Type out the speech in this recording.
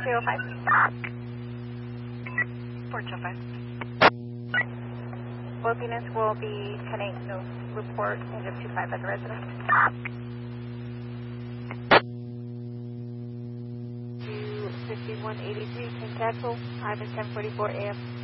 205. 4205. Worthiness will be 10-8, no report, engine 25 at the residence. 25183, can cancel, I'm in 1044 AM.